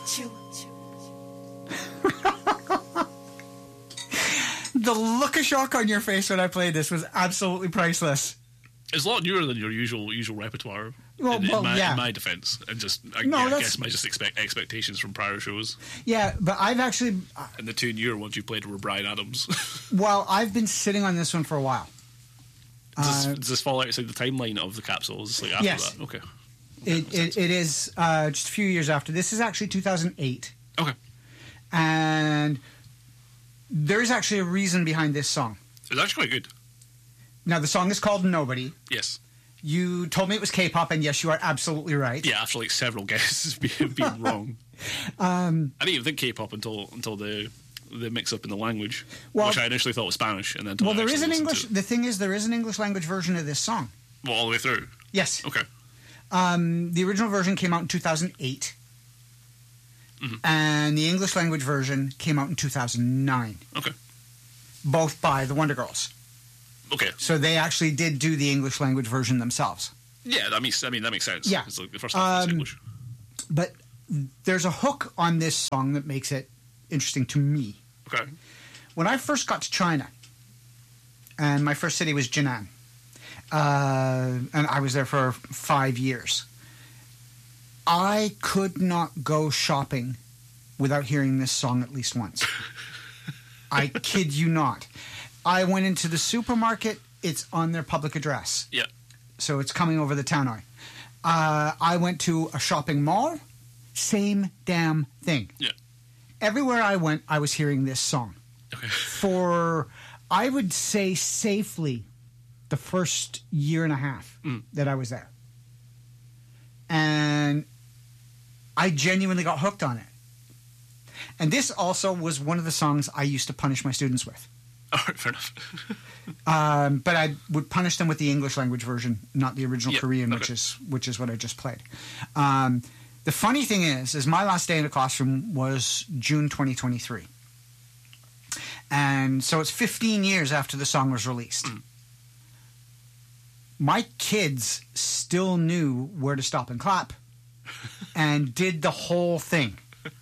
The look of shock on your face when I played this was absolutely priceless. It's a lot newer than your usual repertoire. In my defence, and just I guess my expectations from prior shows. Yeah, but I've actually and the two newer ones you played were Bryan Adams. Well, I've been sitting on this one for a while. Does this fall outside the timeline of the capsules? Like after yes. that, okay. It is just a few years after. This is actually 2008. Okay. And there's actually a reason behind this song. It's actually quite good. Now, the song is called Nobody. Yes. You told me it was K-pop, and yes, you are absolutely right. Yeah, after like several guesses being wrong. I didn't even think K-pop until the mix-up in the language, which I initially thought was Spanish. And then there is an English... The thing is, there is an English language version of this song. Well, all the way through? Yes. Okay. The original version came out in 2008. Mm-hmm. And the English language version came out in 2009. Okay. Both by the Wonder Girls. Okay. So they actually did do the English language version themselves. Yeah, that makes sense. Yeah. It's like the first half is English. But there's a hook on this song that makes it interesting to me. Okay. When I first got to China, and my first city was Jinan, and I was there for 5 years, I could not go shopping without hearing this song at least once. I kid you not. I went into the supermarket. It's on their public address. Yeah. So it's coming over the tannoy. I went to a shopping mall. Same damn thing. Yeah. Everywhere I went, I was hearing this song. Okay. For, I would say safely, the first year and a half that I was there. And I genuinely got hooked on it. And this also was one of the songs I used to punish my students with. All right, fair enough. But I would punish them with the English language version, not the original Korean, okay. which is what I just played. The funny thing is my last day in the classroom was June 2023. And so it's 15 years after the song was released. My kids still knew where to stop and clap and did the whole thing.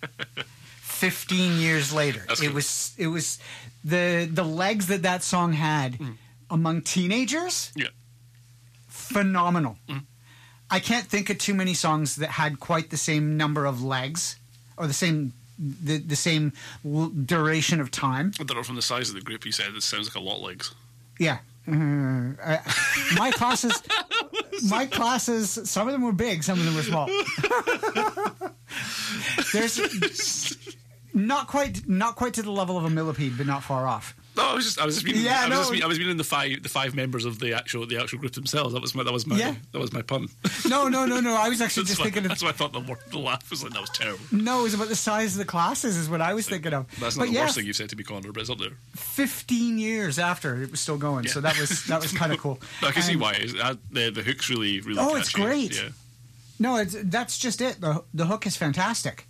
15 years later. That's it was the legs that song had among teenagers. Yeah. Phenomenal. I can't think of too many songs that had quite the same number of legs or the same duration of time. I don't know, from the size of the group you said, it sounds like a lot of legs. Yeah. My classes, some of them were big, some of them were small. There's not quite to the level of a millipede, but not far off. No, I was meaning the five members of the actual group themselves. That was my pun. No. I was actually just thinking. That's why I thought the laugh was like that was terrible. No, it was about the size of the classes is what I was thinking of. That's not the worst thing you've said to me, Connor, but it's up there. 15 years after it was still going, so that was kind of cool. No, I can see why. The hook's really catchy. Oh, it's great. Yeah. No, that's just it. The hook is fantastic.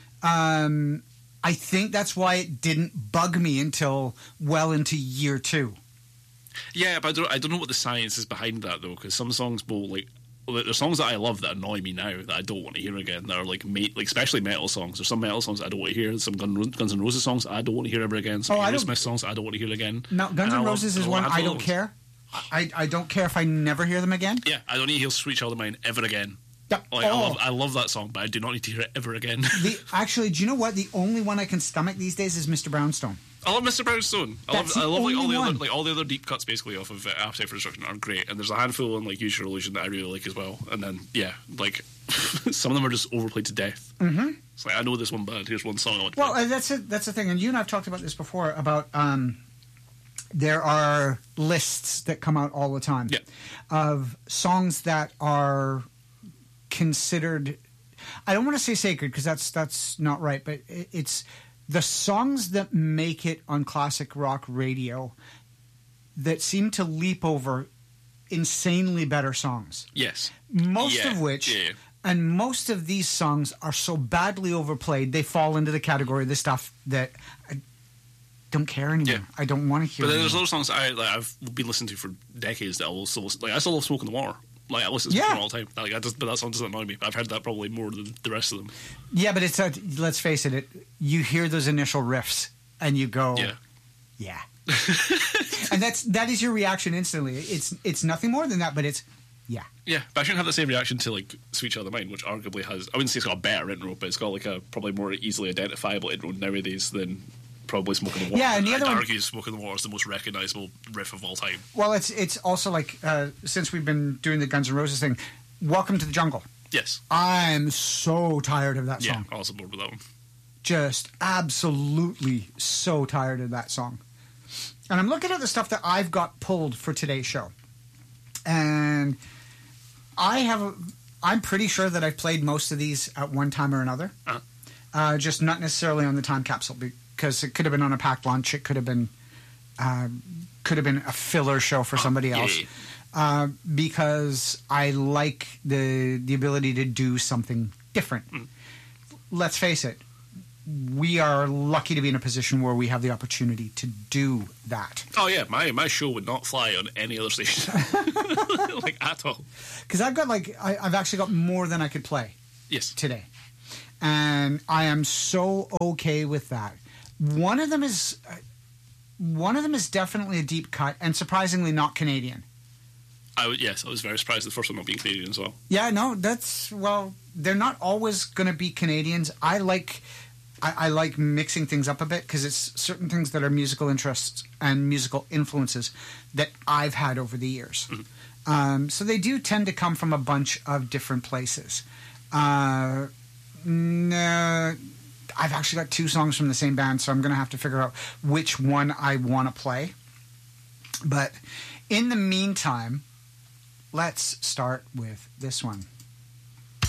I think that's why it didn't bug me until well into year 2. Yeah, but I don't know what the science is behind that though, because some songs there's songs that I love that annoy me now that I don't want to hear again. That are like especially metal songs. There's some metal songs I don't want to hear. Some Guns N' Roses songs I don't want to hear ever again. Some Aerosmith songs I don't want to hear again. No, Guns N' Roses is one I don't care. I don't care if I never hear them again. Yeah, I don't need to hear Sweet Child of Mine ever again. I love that song, but I do not need to hear it ever again. Actually, do you know what? The only one I can stomach these days is Mr. Brownstone. I love Mr. Brownstone. I love all the other deep cuts basically off of Appetite for Destruction are great, and there's a handful on Use Your Illusion that I really like as well. And then some of them are just overplayed to death. Mm-hmm. It's like I know this one bad. Here's one song I want to play. That's the thing. And you and I've talked about this before about there are lists that come out all the time of songs that are considered, I don't want to say sacred because that's not right, but it's the songs that make it on classic rock radio that seem to leap over insanely better songs. Yes. Most of which, and most of these songs are so badly overplayed, they fall into the category of the stuff that I don't care anymore. Yeah. I don't want to hear. But then there's other songs I've been listening to for decades that I still love Smoke on the Water. Like, I listen to it all the time. Like, but that song doesn't annoy me. I've heard that probably more than the rest of them. Yeah, but it's let's face it. You hear those initial riffs and you go, yeah. And that is your reaction instantly. It's nothing more than that, but it's yeah. Yeah, but I shouldn't have the same reaction to like Sweet Child of Mine, which arguably has, I wouldn't say it's got a better intro, but it's got like a probably more easily identifiable intro nowadays than probably Smoke in the Water. Yeah, and the other one, I'd argue Smoke in the Water is the most recognisable riff of all time. Well, it's also like, since we've been doing the Guns N' Roses thing, Welcome to the Jungle. Yes. I'm so tired of that song. Yeah, also bored with that one. Just absolutely so tired of that song. And I'm looking at the stuff that I've got pulled for today's show. And I'm pretty sure that I've played most of these at one time or another. Just not necessarily on the time capsule, because it could have been on a packed lunch. It could have been a filler show for somebody else. Because I like the ability to do something different. Let's face it, we are lucky to be in a position where we have the opportunity to do that. Oh yeah, my show would not fly on any other station, like at all. Because I've actually got more than I could play. Yes. Today, and I am so okay with that. One of them is definitely a deep cut, and surprisingly not Canadian. I was very surprised the first one not being Canadian as well. Yeah, no, they're not always going to be Canadians. I like mixing things up a bit because it's certain things that are musical interests and musical influences that I've had over the years. Mm-hmm. So they do tend to come from a bunch of different places. I've actually got two songs from the same band, so I'm going to have to figure out which one I want to play. But in the meantime, let's start with this one.